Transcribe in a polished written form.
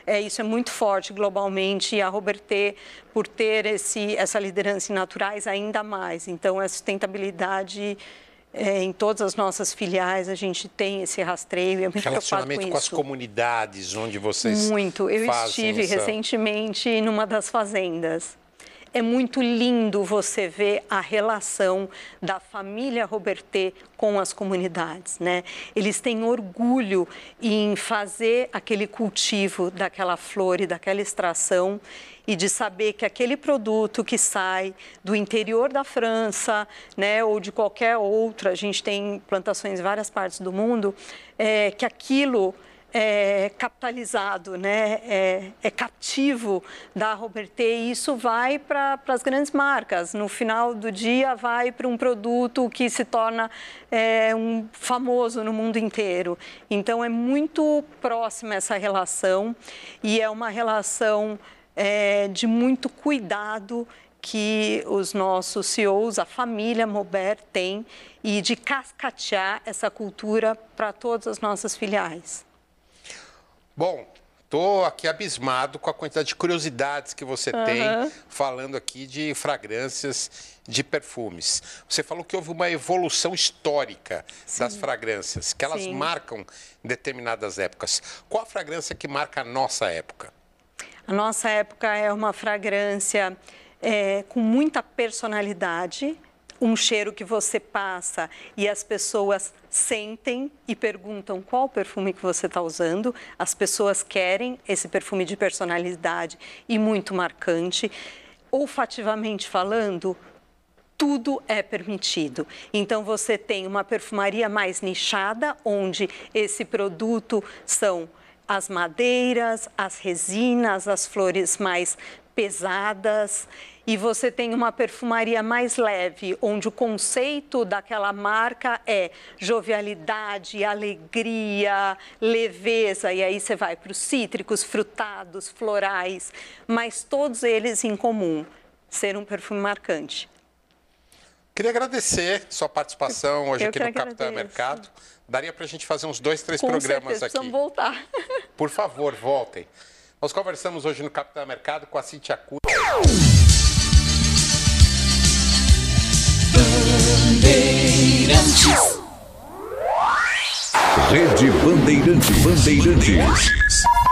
isso é muito forte globalmente, e a Robertet, por ter essa liderança em naturais, ainda mais. Então, a sustentabilidade... em todas as nossas filiais, a gente tem esse rastreio e é muito preocupado com isso. Relacionamento com as comunidades onde vocês Muito. Eu estive recentemente numa das fazendas. É muito lindo você ver a relação da família Robertet com as comunidades, né? Eles têm orgulho em fazer aquele cultivo daquela flor e daquela extração e de saber que aquele produto que sai do interior da França, né, ou de qualquer outra, a gente tem plantações em várias partes do mundo, que aquilo é capitalizado, né? É cativo da Robertet, e isso vai para as grandes marcas. No final do dia, vai para um produto que se torna famoso no mundo inteiro. Então, é muito próxima essa relação, e é uma relação de muito cuidado que os nossos CEOs, a família Maubert tem, e de cascatear essa cultura para todas as nossas filiais. Bom, estou aqui abismado com a quantidade de curiosidades que você tem falando aqui de fragrâncias, de perfumes. Você falou que houve uma evolução histórica das fragrâncias, que elas marcam determinadas épocas. Qual a fragrância que marca a nossa época? A nossa época é uma fragrância com muita personalidade, um cheiro que você passa e as pessoas sentem e perguntam qual perfume que você está usando. As pessoas querem esse perfume de personalidade e muito marcante. Olfativamente falando, tudo é permitido. Então, você tem uma perfumaria mais nichada, onde esse produto são as madeiras, as resinas, as flores mais pesadas, e você tem uma perfumaria mais leve, onde o conceito daquela marca é jovialidade, alegria, leveza, e aí você vai para os cítricos, frutados, florais, mas todos eles em comum, ser um perfume marcante. Queria agradecer sua participação hoje aqui no Capitão Mercado. Daria para a gente fazer uns 2, 3 programas aqui. Precisamos voltar. Por favor, voltem. Nós conversamos hoje no Capitão Mercado com a Cíntia Cury. Rede Bandeirantes.